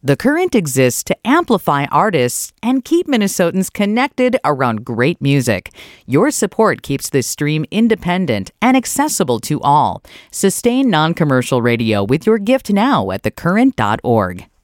The Current exists to amplify artists and keep Minnesotans connected around great music. Your support keeps this stream independent and accessible to all. Sustain non-commercial radio with your gift now at thecurrent.org.